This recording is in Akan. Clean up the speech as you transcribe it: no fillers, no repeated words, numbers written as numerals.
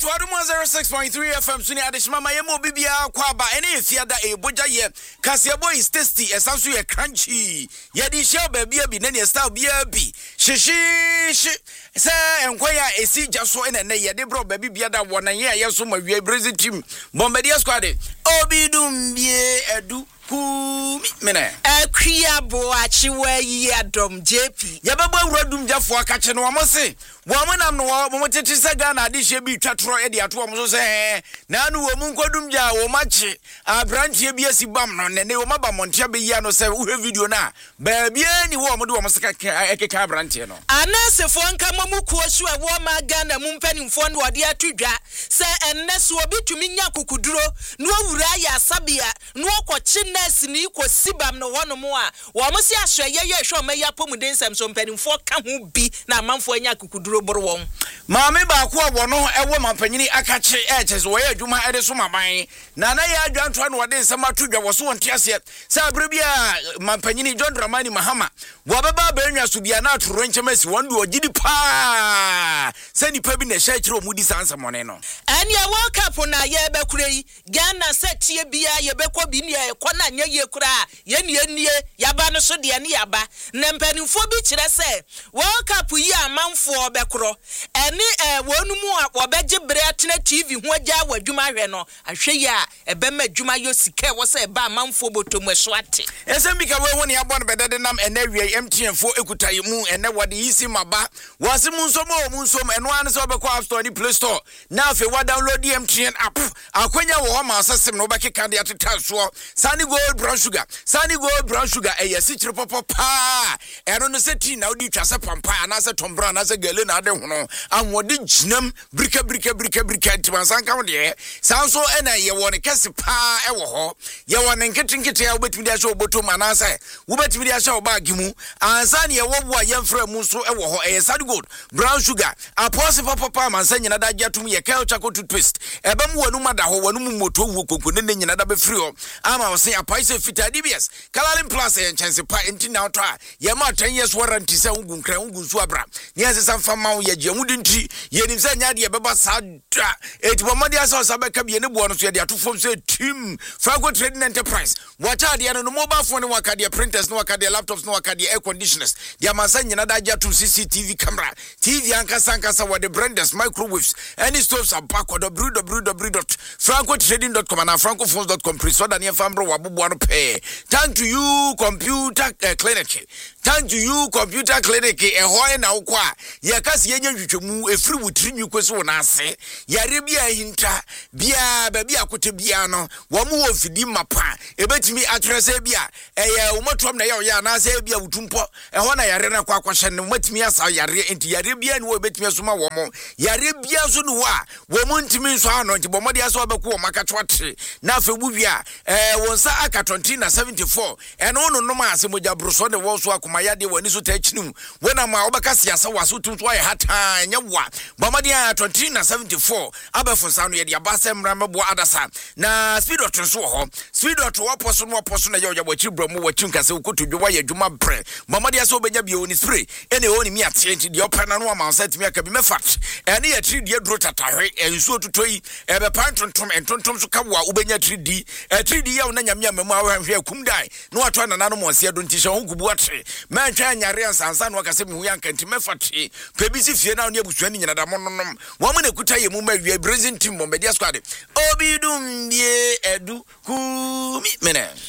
to Adum 106.3 FM Suni Adeshima Mayemo Bibia Kwaba any fiada a boja ye Kasiabo is tasty as also a crunchy Yadi shell baby be nany style BB Shishi say enquire a sea just so in a nay de bro baby biada 1 year yes my Brazil team Bombardier squad Obidum ye edu mene akria bo achiwe yi adom JP yababa wuradum jafo akache no amose wo amonam no mo tete saga na ade hye bi twatro e de ato mo so se na anu wo mu nkodum ja wo mache abrantie bi asibam no ne wo maba montia be ya no se wo video na ba bia ni wo mo de wo saka ekeka abrantie no anasefo nka mamukuo so e wo ma Ghana mu mpanimfo no de atudwa se enne so obi tumi nya kokuduro no wura ya sabia no okochi nurse ni ko sibam no wono mo a wo mo si ahwe ye hwe ma ya pomuden sam so mpanimfo ka ho bi na amanfo anya kokuduro boro won maame ba ko wo no ewo mampanyini akache eches wo ye adwuma ede so maban na ya adwanto no wode nsam atudwa wo so wonte ase sa abere bia mampanyini John Dramani Mahama wo baba banwa so bia na atoro nchemasi wonde ogidi pa se nipa bi na hye kire omudi sansa mone no ania World Cup na ye be kurei Ghana setie bia ye be ko bi ne ye ko na nya ye kura ye nie yaba no so de ne yaba na mpanimfo bi kire se World Cup yi amanfo be koro ene wonu mu a obeje bere atena TV ho agya wadwuma hwe no ahwe ya ebe ma dwuma yo sika wo se ba amanfo botom eso ate esembi ka we woni abon bedede nam enawie MTN fo ekutaye mu ene wade yisi maba wase mu nsom eno an se obekọ App Store ni Play Store na afi wa download the MTN app akwanya wo ma asasem no obekeka de ateta so Sunny Gold Brown Sugar sichire papa eno no se ti na odi twase pampa na se tombra na se gele na ade hono anwode ginam brika ntimansanka wo de sanso ena ye woni kese pa ewo ho ye woni nketenkete ya obetimi de ahwe obotom anase wobetimi de ahwe obagimu ansa ne ye wo bo ayemfra mu so ewo ho Sunny Gold Brown Sugar apose papa mansa nyina da gyatum ye kel chako toothpaste ebam wonu mada ho wonu mu moto wu kokone ne nyina da be free ho ama wo se apaise fita DBS Coloring Plus and chance pa enti na twa ye ma 10 years warranty se ungu nkra ungu su abra ne ase sanfa ma wo ye je mudi nti ye nim se nya de beba sada etibomode ase osabeka bi ne bo no so ye de atofom se team Franco Trading Enterprise wacha de no mobile phone ne wakade printers ne wakade laptops ne wakade air conditioners de amasa nyina da gya to CCTV camera TV ankasa with the branders microwaves any stoves are back on www.francotrading.com and francophones.com please so that you family wabubu no pay. Thank to you computer clinic. Thank to you computer clinic hoye na ukwa ya kasi yenye jutwemu efri wutri nyukoso na ase yare bia hinta bia baby akote bia no wamu wo fidi mapa ebetimi atrese bia umatom na ya na ase bia wutumpo ho na yare na kwa kwahye ne matimi asa yare enti yare bia ni wo betimi asoma wo mo yare bia so no wa wo mu ntimi so ano nti bomode aso obeko wo makatwate na afebu bia wonsa aka 2074 eno no no ma ase moja broso de wo so akoma de wani so tachinu wena ma obeka siasa waso tuntu aye hata nya wa bomode 2074 abefonsa no ye de abase mrambo adasa na speed of so ho speed of waposo na ye ojabochi bromo wachi nkase ukotodwo ye dwuma bre bomode aso obenya bi oni spray ene oni mi atenti de opana no ma set mi aka bi mefat ene ye 3D dro tatahwe enso tutoyi ebe pantontom so kawa ubenya 3D 3D ya unanya memu ahwe akum dai no wato anana mo ase do ntisha hongubu atre mantwa nyare ansansa no akase mi hu yanka nti mefat pebisi fie na oni abusua ni nyina da mononom wo mo na kuta ye mu mawie Brazil team Bombardier squad obidum ye edu ku mene